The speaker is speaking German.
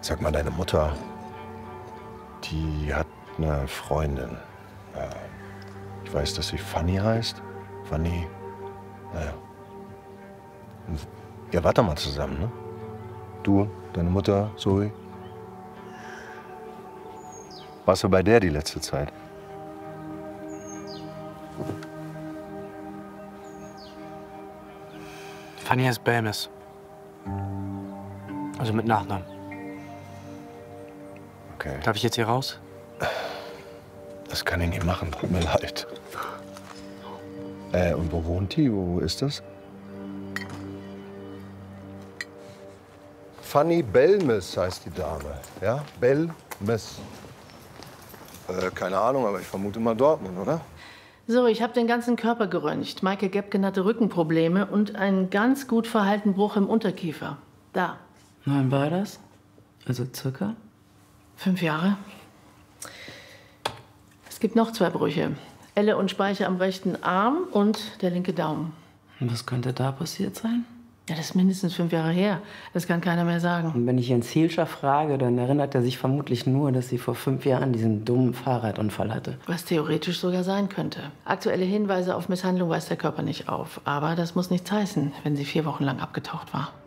Sag mal, deine Mutter, die hat eine Freundin. Ich weiß, dass sie Fanny heißt. Fanny, naja. Ihr wart doch mal zusammen, ne? Du, deine Mutter, Zoe. Warst du bei der die letzte Zeit? Fanny heißt Belmes. Also mit Nachnamen. Okay. Darf ich jetzt hier raus? Das kann ich nicht machen, tut mir leid. Und wo wohnt die? Wo ist das? Fanny Belmes heißt die Dame. Ja? Belmes. Keine Ahnung, aber ich vermute mal Dortmund, oder? So, ich habe den ganzen Körper geröntgt. Michael Gebken hatte Rückenprobleme und einen ganz gut verheilten Bruch im Unterkiefer. Da. Wann war das? Also circa? 5 Jahre. Es gibt noch 2 Brüche. Elle und Speiche am rechten Arm und der linke Daumen. Und was könnte da passiert sein? Ja, das ist mindestens 5 Jahre her. Das kann keiner mehr sagen. Und wenn ich Jens Hielscher frage, dann erinnert er sich vermutlich nur, dass sie vor 5 Jahren diesen dummen Fahrradunfall hatte. Was theoretisch sogar sein könnte. Aktuelle Hinweise auf Misshandlung weist der Körper nicht auf. Aber das muss nichts heißen, wenn sie 4 Wochen lang abgetaucht war.